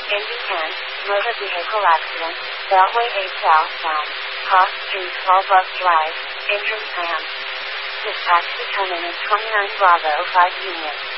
Indy 10, motor vehicle accident, Beltway 8 southbound, cross street 12 bus drive, engine slammed. Dispatch determinant 29 Bravo 5 Union.